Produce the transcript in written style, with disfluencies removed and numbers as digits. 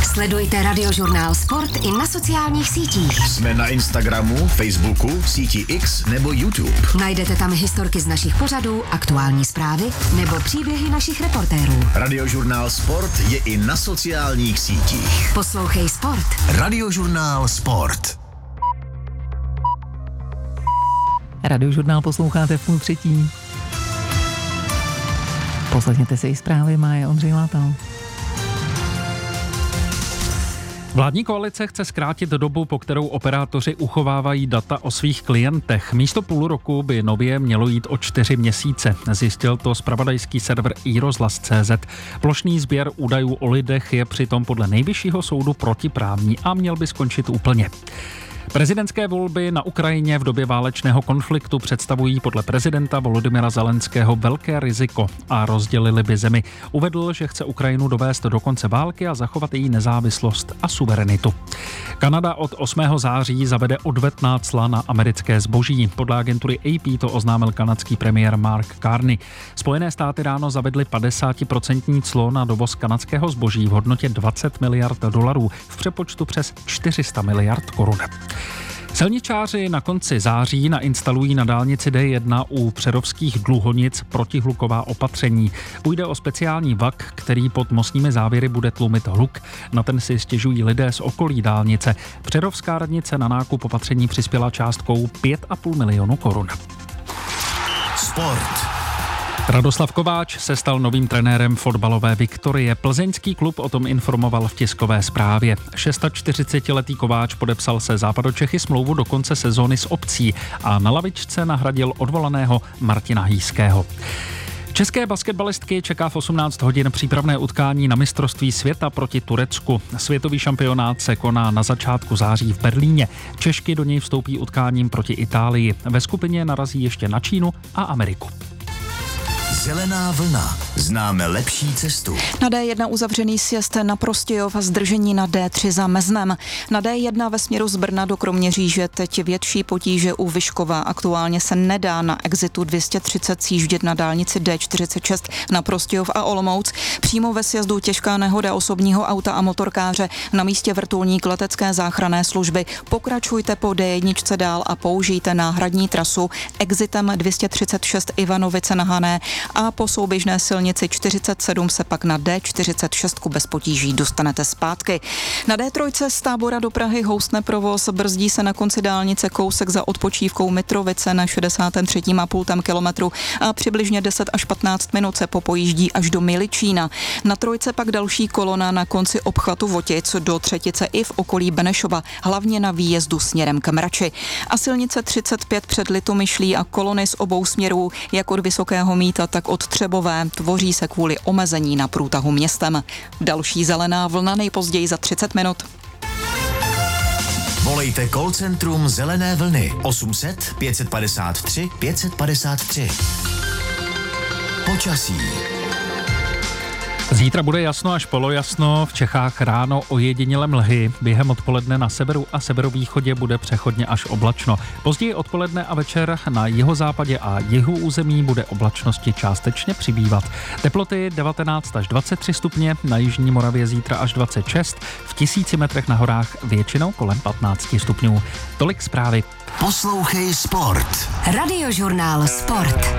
Sledujte Radiožurnál Sport i na sociálních sítích. Jsme na Instagramu, Facebooku, síti X nebo YouTube. Najdete tam historky z našich pořadů, aktuální zprávy nebo příběhy našich reportérů. Radiožurnál Sport je i na sociálních sítích. Poslouchej Sport. Radiožurnál Sport. Radiožurnál posloucháte v 2:30. Poslechněte si i zprávy, má Ondřej Látal. Vládní koalice chce zkrátit dobu, po kterou operátoři uchovávají data o svých klientech. Místo půl roku by nově mělo jít o 4 měsíce. Zjistil to zpravodajský server iRozhlas.cz. Plošný sběr údajů o lidech je přitom podle Nejvyššího soudu protiprávní a měl by skončit úplně. Prezidentské volby na Ukrajině v době válečného konfliktu představují podle prezidenta Volodymyra Zelenského velké riziko a rozdělili by zemi. Uvedl, že chce Ukrajinu dovést do konce války a zachovat její nezávislost a suverenitu. Kanada od 8. září zavede odvetná cla na americké zboží. Podle agentury AP to oznámil kanadský premiér Mark Carney. Spojené státy ráno zavedly 50% clo na dovoz kanadského zboží v hodnotě 20 miliard dolarů, v přepočtu přes 400 miliard korun. Silničáři na konci září nainstalují na dálnici D1 u přerovských Dluhonic protihluková opatření. Půjde o speciální vak, který pod mostními závěry bude tlumit hluk. Na ten si stěžují lidé z okolí dálnice. Přerovská radnice na nákup opatření přispěla částkou 5,5 milionu korun. Sport. Radoslav Kováč se stal novým trenérem fotbalové Viktorie. Plzeňský klub o tom informoval v tiskové zprávě. 46letý Kováč podepsal se Západočechy smlouvu do konce sezóny s opcí a na lavičce nahradil odvolaného Martina Hýského. České basketbalistky čeká v 18 hodin přípravné utkání na mistrovství světa proti Turecku. Světový šampionát se koná na začátku září v Berlíně. Češky do něj vstoupí utkáním proti Itálii. Ve skupině narazí ještě na Čínu a Ameriku. Zelená vlna. Známe lepší cestu. Na D1 uzavřený sjezd na Prostějov a zdržení na D3 za Meznem. Na D1 ve směru z Brna do Kroměříže teď větší potíže u Vyškova. Aktuálně se nedá na exitu 230 sjíždět na dálnici D46 na Prostějov a Olomouc. Přímo ve sjezdu těžká nehoda osobního auta a motorkáře. Na místě vrtulník letecké záchranné služby. Pokračujte po D1 dál a použijte náhradní trasu exitem 236 Ivanovice na Hané a po souběžné silnici 47 se pak na D46 bez potíží dostanete zpátky. Na D3 z Tábora do Prahy houstne provoz, brzdí se na konci dálnice kousek za odpočívkou Mitrovice na 63,5 kilometru a přibližně 10 až 15 minut se popojíždí až do Miličína. Na trojce pak další kolona na konci obchvatu Votic do třetice i v okolí Benešova, hlavně na výjezdu směrem k Mrači. A silnice 35 před Litomyšlí a kolony z obou směrů, jak od Vysokého Mýta, tak od Třebové, tvoří se kvůli omezení na průtahu městem. Další zelená vlna nejpozději za 30 minut. Volejte call centrum Zelené vlny 800 553 553. Počasí. Zítra bude jasno až polojasno, v Čechách ráno ojediněle mlhy, během odpoledne na severu a severovýchodě bude přechodně až oblačno. Později odpoledne a večer na jihozápadě a jihu území bude oblačnosti částečně přibývat. Teploty 19 až 23 stupně, na jižní Moravě zítra až 26, v 1000 metrech na horách většinou kolem 15 stupňů. Tolik zprávy. Poslouchej Sport. Radiožurnál Sport.